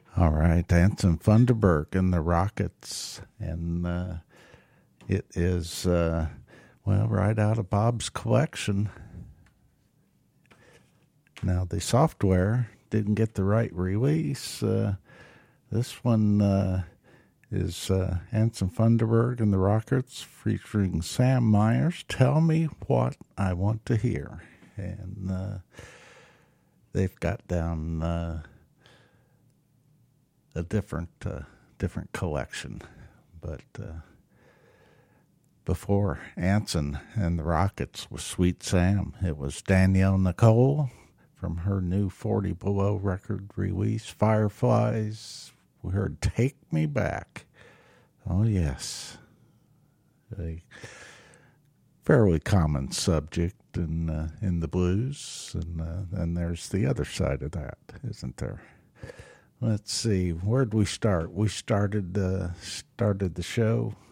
All right, Anson Funderburk and the Rockets, and it is right out of Bob's collection. Now the software didn't get the right release. This one is Anson Funderburk and the Rockets featuring Sam Myers. Tell me what I want to hear, and they've got down a different collection, but before Anson and the Rockets was Sweet Sam. It was Danielle Nicole from her new 40 Below record release, Fireflies. We heard Take Me Back. Oh, yes. A fairly common subject in the blues, and there's the other side of that, isn't there? Let's see, where'd we start? We started the show